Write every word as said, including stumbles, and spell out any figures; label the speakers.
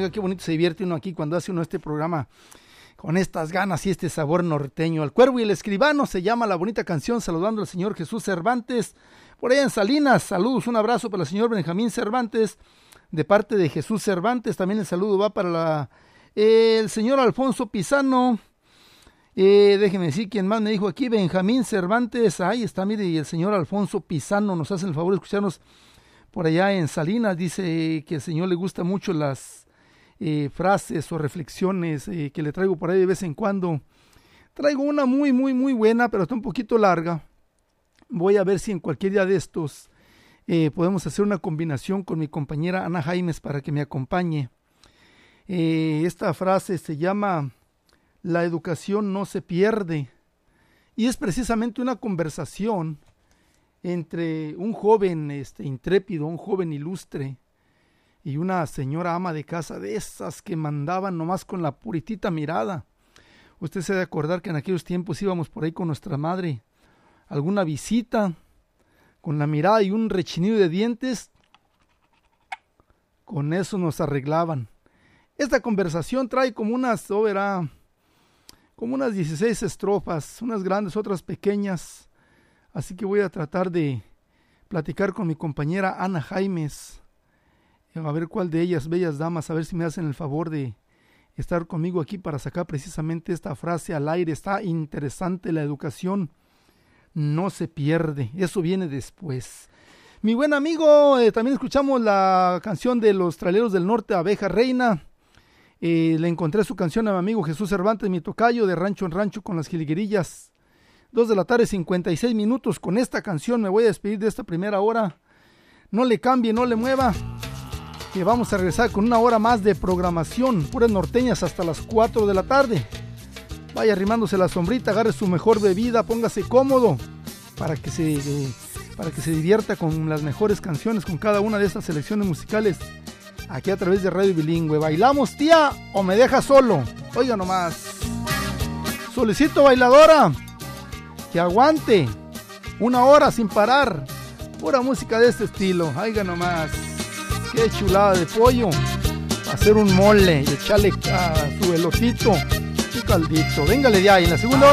Speaker 1: Oiga, qué bonito se divierte uno aquí cuando hace uno este programa con estas ganas y este sabor norteño. El Cuervo y el Escribano se llama la bonita canción, saludando al señor Jesús Cervantes, por allá en Salinas. Saludos, un abrazo para el señor Benjamín Cervantes, de parte de Jesús Cervantes. También el saludo va para la, eh, el señor Alfonso Pizano. Eh, déjeme decir quién más me dijo aquí, Benjamín Cervantes. Ahí está, mire, y el señor Alfonso Pizano nos hace el favor de escucharnos por allá en Salinas. Dice que al señor le gusta mucho las Eh, frases o reflexiones eh, que le traigo por ahí de vez en cuando. Traigo una muy muy muy buena, pero está un poquito larga. Voy a ver si en cualquier día de estos eh, podemos hacer una combinación con mi compañera Ana Jaimes para que me acompañe. Eh, esta frase se llama: la educación no se pierde, y es precisamente una conversación entre un joven este, intrépido, un joven ilustre, y una señora ama de casa, de esas que mandaban nomás con la puritita mirada. Usted se ha de acordar que en aquellos tiempos íbamos por ahí con nuestra madre, alguna visita, con la mirada y un rechinido de dientes, con eso nos arreglaban. Esta conversación trae como unas, oh, verá, como unas dieciséis estrofas, unas grandes, otras pequeñas, así que voy a tratar de platicar con mi compañera Ana Jaimes, a ver cuál de ellas, bellas damas, a ver si me hacen el favor de estar conmigo aquí para sacar precisamente esta frase al aire. Está interesante, la educación no se pierde, eso viene después. Mi buen amigo, eh, también escuchamos la canción de los Traileros del Norte, Abeja Reina. Eh, le encontré su canción a mi amigo Jesús Cervantes, mi tocayo, de rancho en rancho con las jilguerillas. Dos de la tarde, cincuenta y seis minutos. Con esta canción me voy a despedir de esta primera hora. No le cambie, no le mueva, que vamos a regresar con una hora más de programación, puras norteñas hasta las cuatro de la tarde. Vaya arrimándose la sombrita, agarre su mejor bebida, póngase cómodo para que se, eh, para que se divierta con las mejores canciones, con cada una de estas selecciones musicales, aquí a través de Radio Bilingüe. ¿Bailamos, tía, o me deja solo? Oiga nomás. Solicito, bailadora, que aguante una hora sin parar, pura música de este estilo. Oiga nomás. Qué chulada de pollo, hacer un mole y echarle a su elotito, un caldito. Véngale de ahí en la segunda hora.